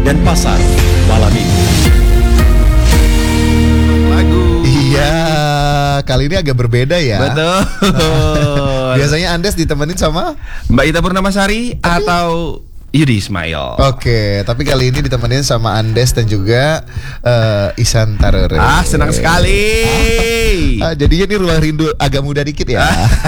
Denpasar malam ini. Iya, kali ini agak berbeda ya. Betul. Biasanya Andes ditemenin sama Mbak Ita Purnamasari atau Yudi Ismail. Oke, tapi kali ini ditemenin sama Andes dan juga Ihsan Tarore. Senang sekali. Jadinya ini Ruang Rindu agak muda dikit ya.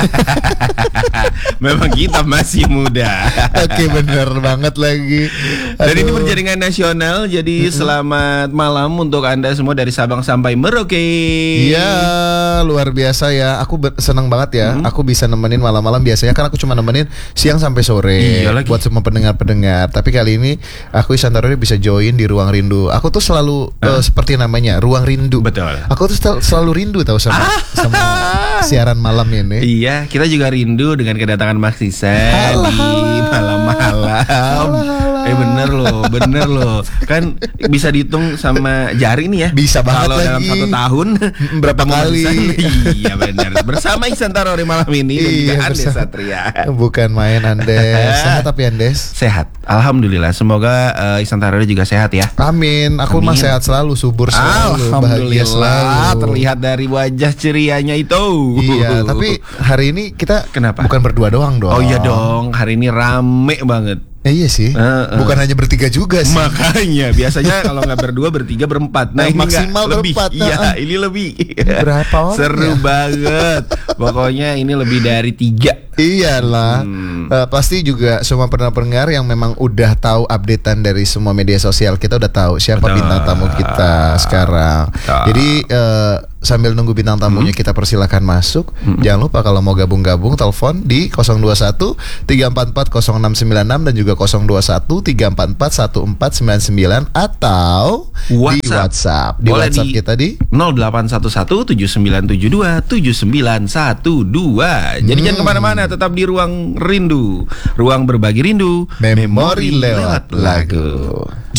Memang kita masih muda. Oke, bener banget lagi. Dan ini berjaringan nasional. Jadi selamat malam untuk Anda semua dari Sabang sampai Merauke. Iya, luar biasa ya. Aku senang banget ya. Aku bisa nemenin malam-malam. Biasanya kan aku cuma nemenin siang sampai sore. Iya lagi. Buat semua pendengar-pendengar. Tapi kali ini aku Ihsan Tarore bisa join di Ruang Rindu. Aku tuh selalu seperti namanya, Ruang Rindu. Betul. Aku tuh selalu rindu tahu sama siaran malam ini. Iya, kita juga rindu dengan kedatangan Mas Ihsan di malam-malam. Bener loh. Kan bisa dihitung sama jari nih ya. Bisa banget kalau lagi. dalam 1 tahun berapa kali? Iya benar. Bersama Ihsan Tarore malam ini dan juga Andes Satria. Bukan main Andes. Sehat tapi Andes? Sehat. Alhamdulillah. Semoga Ihsan Tarore juga sehat ya. Amin. Aku mah sehat selalu, subur selalu, bahagia selalu. Terlihat dari wajah cerianya itu. Iya, tapi hari ini kita Kenapa? bukan berdua doang dong. Oh iya dong, hari ini rame banget. Iya sih. Bukan hanya bertiga juga sih. Makanya biasanya kalau nggak berdua, bertiga, berempat. Nah, ini maksimal lebih. berempat. Iya, ini lebih. Berapa orang? Seru banget. Pokoknya ini lebih dari 3. Iyalah. Pasti juga semua pendengar yang memang udah tahu updatean dari semua media sosial kita udah tahu siapa bintang tamu kita sekarang. Jadi sambil nunggu bintang tamunya kita persilakan masuk. Jangan lupa kalau mau gabung-gabung telepon di 021 344 0696 dan juga 021 344 1499 atau WhatsApp. di WhatsApp. Di boleh WhatsApp di kita di 0811 7972 7912. Jadi jangan kemana-mana, tetap di Ruang Rindu, ruang berbagi rindu, Memori lewat lagu.